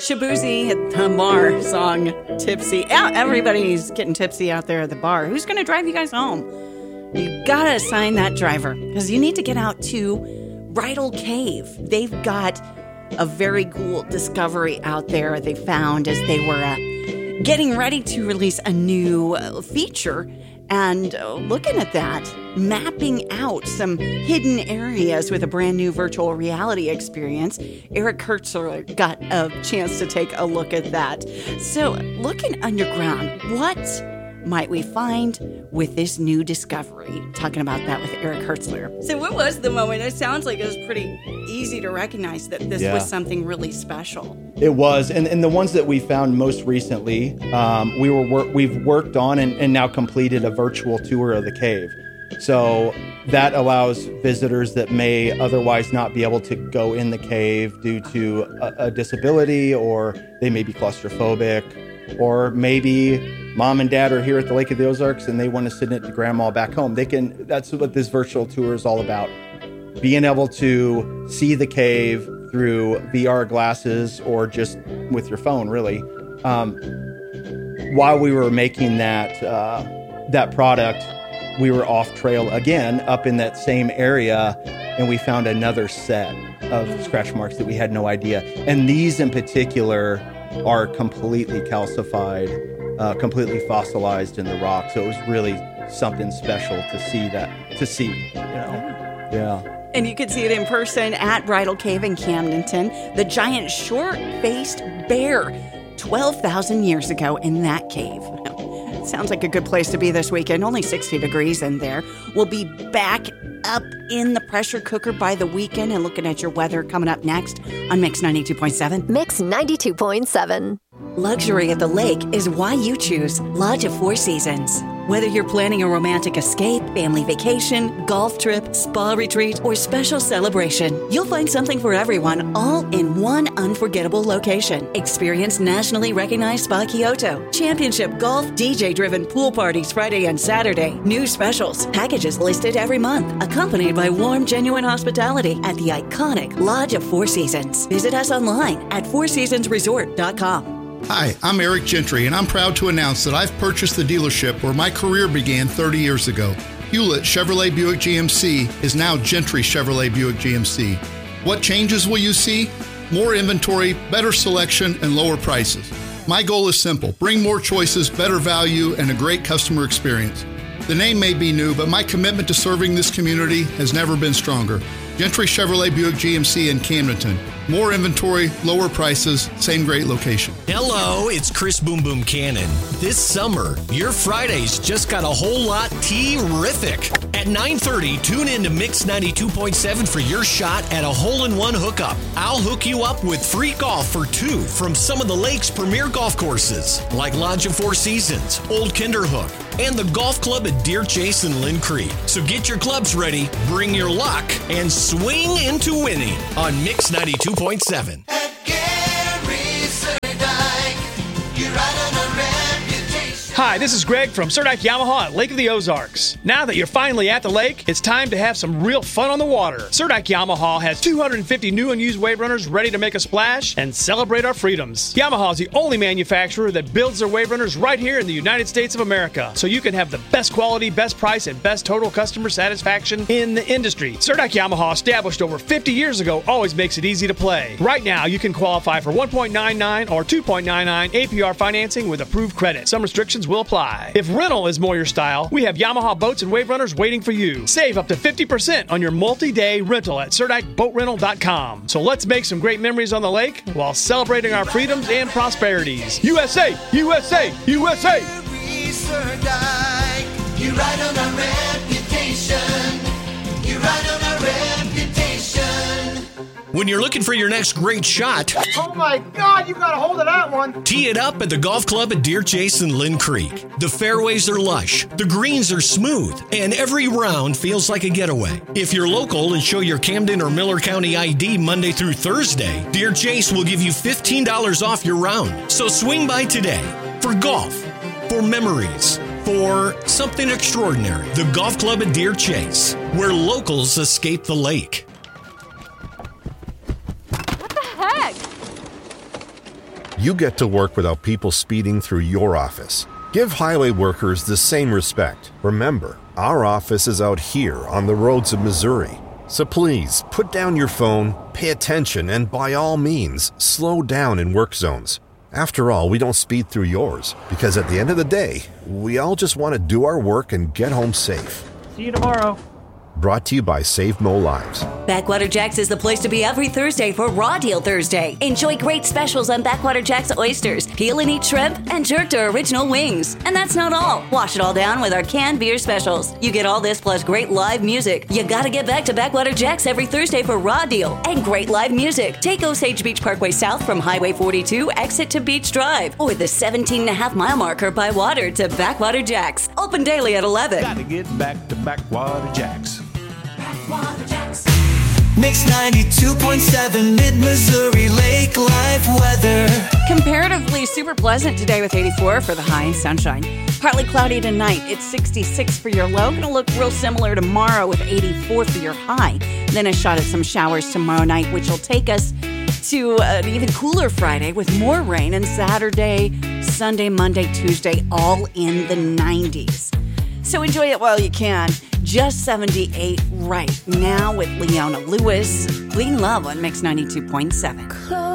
Shaboozey at the bar song Tipsy. Yeah, everybody's getting tipsy out there at the bar. Who's going to drive you guys home? You got to assign that driver because you need to get out to Bridal Cave. They've got a very cool discovery out there they found as they were getting ready to release a new feature. And looking at that, mapping out some hidden areas with a brand new virtual reality experience, Eric Hertzler got a chance to take a look at that. So looking underground, what might we find with this new discovery? Talking about that with Eric Hertzler. So what was the moment? It sounds like it was pretty easy to recognize that this was something really special. It was, and the ones that we found most recently, we've worked on and now completed a virtual tour of the cave. So that allows visitors that may otherwise not be able to go in the cave due to a disability, or they may be claustrophobic, or maybe mom and dad are here at the Lake of the Ozarks and they want to send it to grandma back home. That's what this virtual tour is all about. Being able to see the cave through VR glasses or just with your phone, really. While we were making that product, we were off trail again, up in that same area, and we found another set of scratch marks that we had no idea. And these in particular are completely calcified, completely fossilized in the rock. So it was really something special to see, Yeah. And you could see it in person at Bridal Cave in Camdenton. The giant short-faced bear, 12,000 years ago in that cave. Sounds like a good place to be this weekend. Only 60 degrees in there. We'll be back up in the pressure cooker by the weekend and looking at your weather coming up next on Mix 92.7. Mix 92.7. Luxury at the lake is why you choose Lodge of Four Seasons. Whether you're planning a romantic escape, family vacation, golf trip, spa retreat, or special celebration, you'll find something for everyone all in one unforgettable location. Experience nationally recognized Spa Kyoto, championship golf, DJ-driven pool parties Friday and Saturday, new specials, packages listed every month, accompanied by warm, genuine hospitality at the iconic Lodge of Four Seasons. Visit us online at fourseasonsresort.com. Hi, I'm Eric Gentry, and I'm proud to announce that I've purchased the dealership where my career began 30 years ago. Hewlett Chevrolet Buick GMC is now Gentry Chevrolet Buick GMC. What changes will you see? More inventory, better selection, and lower prices. My goal is simple: bring more choices, better value, and a great customer experience. The name may be new, but my commitment to serving this community has never been stronger. Gentry Chevrolet Buick GMC in Camdenton. More inventory, lower prices, same great location. Hello, it's Chris Boom Boom Cannon. This summer, your Fridays just got a whole lot terrific. At 9:30, tune in to Mix 92.7 for your shot at a hole-in-one hookup. I'll hook you up with free golf for two from some of the lake's premier golf courses, like Lodge of Four Seasons, Old Kinderhook, and the golf club at Deer Chase and Lynn Creek. So get your clubs ready, bring your luck, and swing into winning on Mix 92.7. Hi, this is Greg from Surdyke Yamaha at Lake of the Ozarks. Now that you're finally at the lake, it's time to have some real fun on the water. Surdyke Yamaha has 250 new and used wave runners ready to make a splash and celebrate our freedoms. Yamaha is the only manufacturer that builds their wave runners right here in the United States of America, so you can have the best quality, best price, and best total customer satisfaction in the industry. Surdyke Yamaha, established over 50 years ago, always makes it easy to play. Right now, you can qualify for 1.99 or 2.99 APR financing with approved credit. Some restrictions will apply. If rental is more your style, we have Yamaha boats and wave runners waiting for you. Save up to 50% on your multi-day rental at SurdikeBoatRental.com. So let's make some great memories on the lake while celebrating our freedoms and prosperities. USA! USA! USA! You ride on our reputation. You ride on our reputation. When you're looking for your next great shot, oh my God, you got a hold of that one. Tee it up at the golf club at Deer Chase and Lynn Creek. The fairways are lush, the greens are smooth, and every round feels like a getaway. If you're local and show your Camden or Miller County ID Monday through Thursday, Deer Chase will give you $15 off your round. So swing by today for golf, for memories, for something extraordinary. The golf club at Deer Chase, where locals escape the lake. you get to work without people speeding through your office. Give highway workers the same respect. Remember, our office is out here on the roads of Missouri. So please, put down your phone, pay attention, and by all means, slow down in work zones. After all, we don't speed through yours, because at the end of the day, we all just want to do our work and get home safe. See you tomorrow. Brought to you by Save Mo Lives. Backwater Jack's is the place to be every Thursday for Raw Deal Thursday. Enjoy great specials on Backwater Jack's oysters, peel and eat shrimp, and jerked or original wings. And that's not all. Wash it all down with our canned beer specials. You get all this plus great live music. You gotta get back to Backwater Jack's every Thursday for Raw Deal and great live music. Take Osage Beach Parkway south from Highway 42, exit to Beach Drive, or the 17.5-mile marker by water to Backwater Jack's. Open daily at 11. Gotta get back to Backwater Jack's. Mix 92.7 Mid-Missouri Lake Life weather. Comparatively super pleasant today with 84 for the high and sunshine. Partly cloudy tonight. It's 66 for your low. Gonna look real similar tomorrow with 84 for your high. Then a shot at some showers tomorrow night, which will take us to an even cooler Friday with more rain. And Saturday, Sunday, Monday, Tuesday, all in the 90s. So enjoy it while you can. Just 78 right now with Leona Lewis. Clean Love on Mix 92.7.